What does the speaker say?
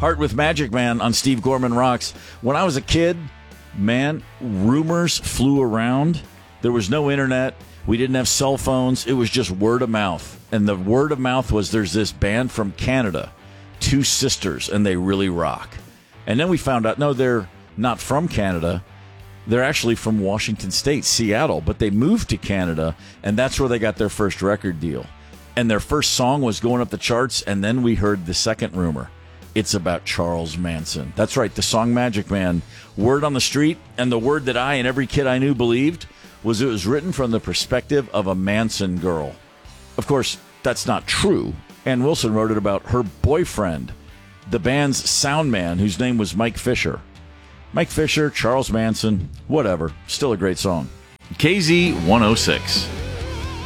Heart with Magic Man on Steve Gorman Rocks. When I was a kid, man, rumors flew around. There was no internet. We didn't have cell phones. It was just word of mouth. And the word of mouth was there's this band from Canada, two sisters, and they really rock. And then we found out, no, they're not from Canada. They're actually from Washington State, Seattle, but they moved to Canada, and that's where they got their first record deal. And their first song was going up the charts, and then we heard the second rumor. It's about Charles Manson. That's right, the song Magic Man. Word on the street, and the word that I and every kid I knew believed was it was written from the perspective of a Manson girl. Of course, that's not true. Ann Wilson wrote it about her boyfriend, the band's sound man, whose name was Mike Fisher. Mike Fisher, Charles Manson, whatever. Still a great song. KZ 106.